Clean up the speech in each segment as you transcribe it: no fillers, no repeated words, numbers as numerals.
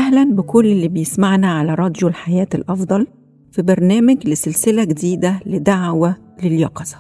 أهلا بكل اللي بيسمعنا على راديو الحياة الأفضل في برنامج لسلسلة جديدة لدعوة لليقظة.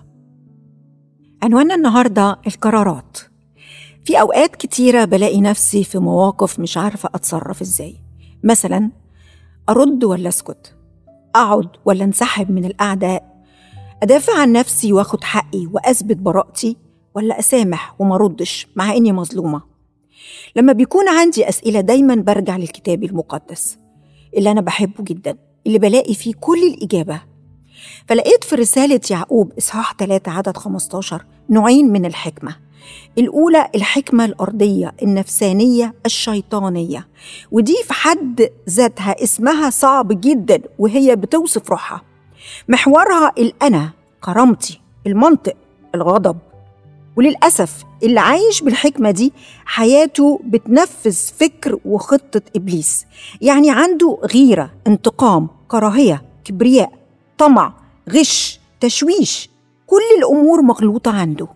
عنواننا النهاردة القرارات. في أوقات كتيرة بلاقي نفسي في مواقف مش عارفة أتصرف إزاي. مثلا أرد ولا أسكت، أقعد ولا انسحب من الأعداء، أدافع عن نفسي وأخد حقي وأثبت براءتي، ولا أسامح وما ردش مع إني مظلومة. لما بيكون عندي أسئلة دايما برجع للكتاب المقدس اللي أنا بحبه جدا، اللي بلاقي فيه كل الإجابة. فلقيت في رسالة يعقوب إصحاح 3 عدد 15 نوعين من الحكمة. الأولى الحكمة الأرضية النفسانية الشيطانية، ودي في حد ذاتها اسمها صعب جدا، وهي بتوصف روحها. محورها الأنا، كرامتي، المنطق، الغضب. وللأسف اللي عايش بالحكمة دي حياته بتنفذ فكر وخطة إبليس، يعني عنده غيرة، انتقام، كراهية، كبرياء، طمع، غش، تشويش، كل الأمور مغلوطة عنده.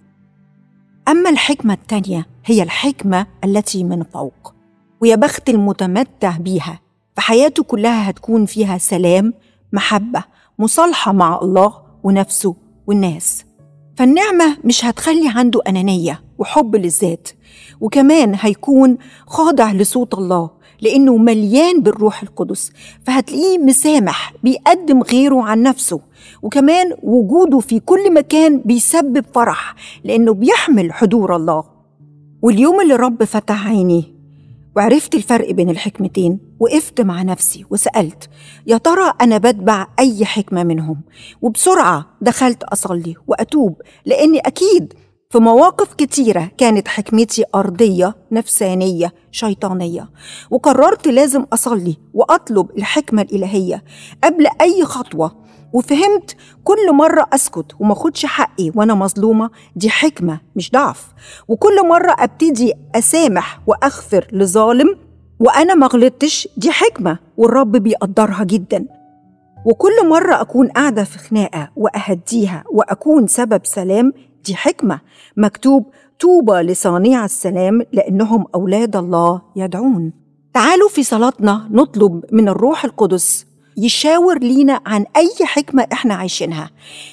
أما الحكمة التانية هي الحكمة التي من فوق، ويا بخت المتمتع بيها، فحياته كلها هتكون فيها سلام، محبة، مصالحة مع الله ونفسه والناس. فالنعمة مش هتخلي عنده أنانية وحب للذات، وكمان هيكون خاضع لصوت الله لأنه مليان بالروح القدس، فهتلاقيه مسامح، بيقدم غيره عن نفسه، وكمان وجوده في كل مكان بيسبب فرح لأنه بيحمل حضور الله. واليوم اللي رب فتح عيني وعرفت الفرق بين الحكمتين، وقفت مع نفسي وسألت يا ترى أنا بتبع أي حكمة منهم؟ وبسرعة دخلت أصلي وأتوب، لأني أكيد في مواقف كتيرة كانت حكمتي أرضية نفسانية شيطانية، وقررت لازم أصلي وأطلب الحكمة الإلهية قبل أي خطوة. وفهمت كل مرة أسكت وما خدش حقي وأنا مظلومة دي حكمة مش ضعف، وكل مرة أبتدي أسامح وأغفر لظالم وأنا ما غلطتش دي حكمة والرب بيقدرها جدا. وكل مرة أكون قاعدة في خناقة وأهديها وأكون سبب سلام دي حكمة. مكتوب طوبى لصانع السلام لأنهم أولاد الله يدعون. تعالوا في صلاتنا نطلب من الروح القدس يشاور لينا عن أي حكمة إحنا عايشينها،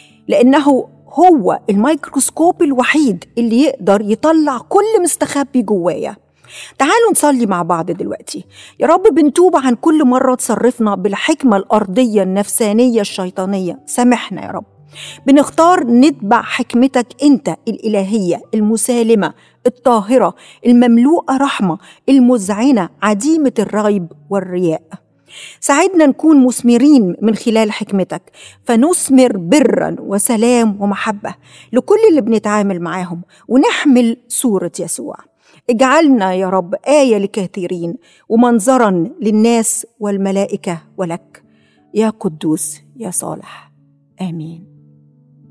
لأنه هو الميكروسكوب الوحيد اللي يقدر يطلع كل مستخبي جوايا. تعالوا نصلي مع بعض دلوقتي. يا رب بنتوب عن كل مرة تصرفنا بالحكمة الأرضية النفسانية الشيطانية، سامحنا يا رب. بنختار نتبع حكمتك أنت الإلهية المسالمة الطاهرة المملوءة رحمة المذعنة عديمة الريب والرياء. ساعدنا نكون مثمرين من خلال حكمتك، فنثمر برا وسلام ومحبة لكل اللي بنتعامل معاهم، ونحمل صورة يسوع. اجعلنا يا رب آية لكثيرين ومنظرا للناس والملائكة ولك يا قدوس يا صالح. آمين.